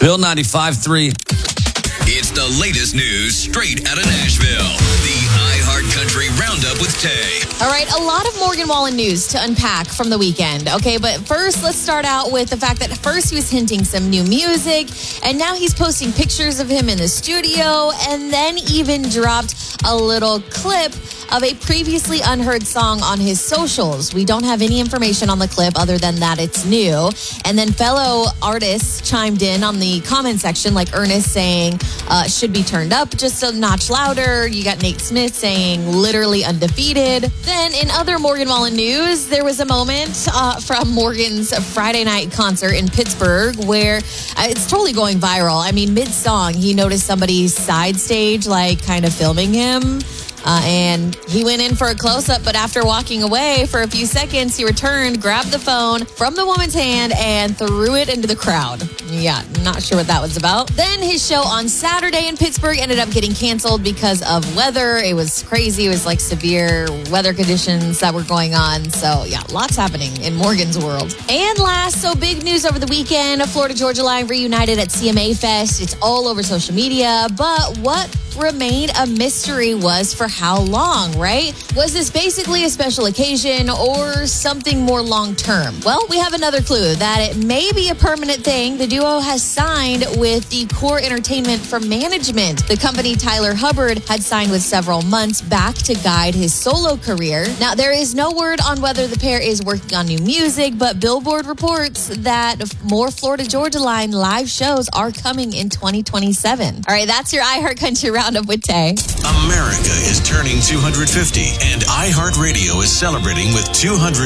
Bill 95.3. It's the latest news straight out of Nashville. The iHeart Country Roundup with Tay. All right, a lot of Morgan Wallen news to unpack from the weekend. Okay, but first, let's start out with the fact that first he was hinting some new music, and now he's posting pictures of him in the studio, and then even dropped a little clip of a previously unheard song on his socials. We don't have any information on the clip other than that it's new. And then fellow artists chimed in on the comment section, like Ernest saying, should be turned up just a notch louder. You got Nate Smith saying literally undefeated. Then in other Morgan Wallen news, there was a moment from Morgan's Friday night concert in Pittsburgh where it's totally going viral. I mean, mid-song, he noticed somebody side stage, like kind of filming him. And he went in for a close-up, but after walking away for a few seconds, he returned, grabbed the phone from the woman's hand, and threw it into the crowd. Yeah, not sure what that was about. Then his show on Saturday in Pittsburgh ended up getting canceled because of weather. It was crazy. It was like severe weather conditions that were going on. So, yeah, lots happening in Morgan's world. And last, so big news over the weekend. Florida Georgia Line reunited at CMA Fest. It's all over social media. But what remained a mystery was for how long, right? Was this basically a special occasion or something more long-term? Well, we have another clue that it may be a permanent thing. The duo has signed with the Core Entertainment for management. The company Tyler Hubbard had signed with several months back to guide his solo career. Now, there is no word on whether the pair is working on new music, but Billboard reports that more Florida Georgia Line live shows are coming in 2027. All right, that's your iHeart Country Roundup with Tay. America is turning 250, and iHeartRadio is celebrating with $250,000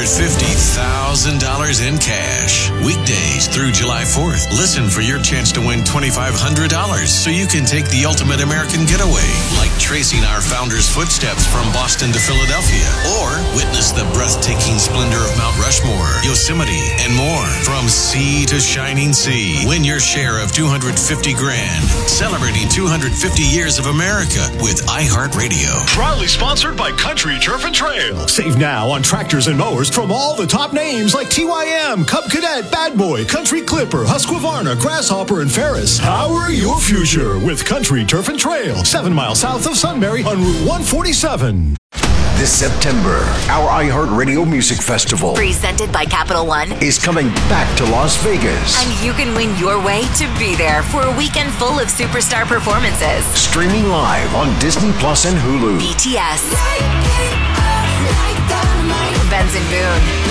in cash. Weekdays through July 4th. Listen for your chance to win $2,500 so you can take the ultimate American getaway, like tracing our founder's footsteps from Boston to Philadelphia, or witness the breathtaking splendor of Mount Rushmore, Yosemite, and more. From sea to shining sea. Win your share of $250,000. Celebrating 250 years of America with iHeartRadio. Proudly sponsored by Country Turf and Trail. Save now on tractors and mowers from all the top names like TYM, Cub Cadet, Bad Boy, Country Clipper, Husqvarna, Grasshopper, and Ferris. Power your future with Country Turf and Trail. 7 miles south of Sunbury on Route 147. This September, our iHeartRadio Music Festival, presented by Capital One, is coming back to Las Vegas. And you can win your way to be there for a weekend full of superstar performances. Streaming live on Disney Plus and Hulu. BTS, Benson Boone,